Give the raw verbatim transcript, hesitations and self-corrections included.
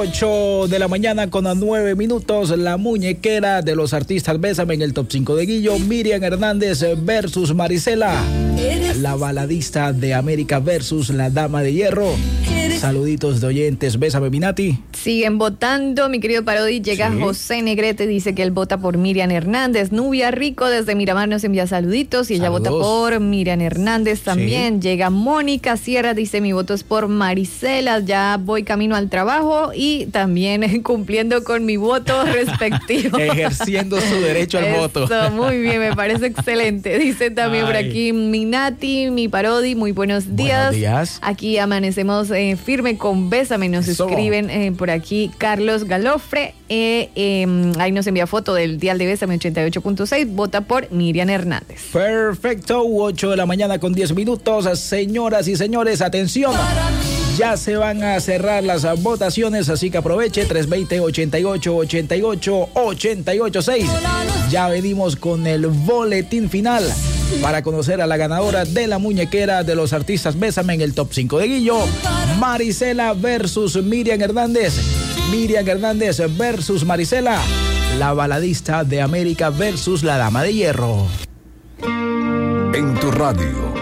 ocho de la mañana con nueve minutos. La muñequera de los artistas Bésame en el top cinco de Guillo. Miriam Hernández versus Marisela. La baladista de América versus la dama de hierro. Saluditos de oyentes. Bésame, Minati. Siguen votando, mi querido Parodi. Llega sí. José Negrete, dice que él vota por Miriam Hernández. Nubia Rico desde Miramar nos envía saluditos y ella Saludos. Vota por Miriam Hernández también. Sí. Llega Mónica Sierra, dice mi voto es por Marisela. Ya voy camino al trabajo y también cumpliendo con mi voto respectivo. Ejerciendo su derecho al Eso, voto. Muy bien, me parece excelente. Dice también Ay. Por aquí Minati, mi Parodi, muy buenos días. Buenos días. Aquí amanecemos eh, firme con Bésame, nos Eso. Escriben eh, por aquí Carlos Galofre, eh, eh, ahí nos envía foto del dial de Bésame ochenta y ocho punto seis, vota por Miriam Hernández. Perfecto, ocho de la mañana con diez minutos, señoras y señores, atención. Ya se van a cerrar las votaciones, así que aproveche tres dos cero, ochenta y ocho, ochenta y ocho, ochenta y ocho seis. Ya venimos con el boletín final para conocer a la ganadora de la muñequera de los artistas Bésame en el top cinco de Guillo. Marisela versus Miriam Hernández. Miriam Hernández versus Marisela. La baladista de América versus la dama de hierro. En tu radio.